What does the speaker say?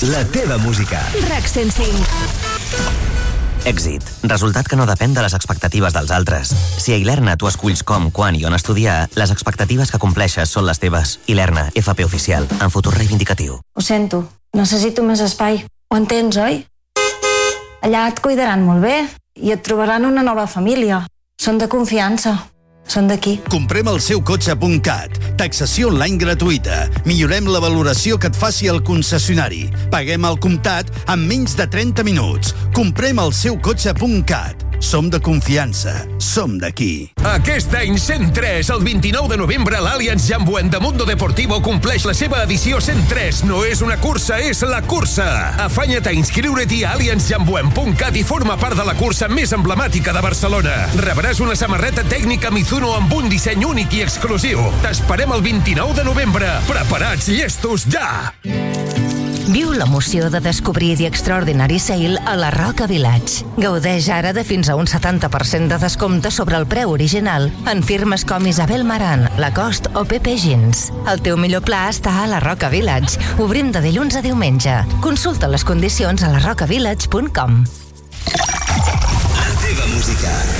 La teva música. RAC 105. Èxit. Resultat que no depèn de les expectatives dels altres. Si a Ilerna tu esculls com, quan i on estudiar, les expectatives que compleixes són les teves. Ilerna, FP oficial, en futur reivindicatiu. Ho sento, necessito més espai. Ho entens, oi? Allà et cuidaran molt bé i et trobaran una nova família. Són de confiança. Són d'aquí. Comprem el seu cotxe.cat. Taxació online gratuïta. Millorem la valoració que et faci el concessionari. Paguem al comptat en menys de 30 minuts. Comprem el seu cotxe.cat. Som de confiança. Som d'aquí. Aquest any 103, el 29 de novembre, l'Allianz Jambuent de Mundo Deportivo compleix la seva edició 103. No és una cursa, és la cursa. Afanya't a inscriure-t'hi a allianzjambuent.cat i forma part de la cursa més emblemàtica de Barcelona. Rebràs una samarreta tècnica Mizuno amb un disseny únic i exclusiu. T'esperem el 29 de novembre. Preparats, llestos, ja! Viu l'emoció de descobrir The Extraordinary Sale a la Roca Village. Gaudeix ara de fins a un 70% de descompte sobre el preu original en firmes com Isabel Marant, Lacoste o Pepe Jeans. El teu millor pla està a la Roca Village. Obrim de dilluns a diumenge. Consulta les condicions a larocavillage.com. La teva música.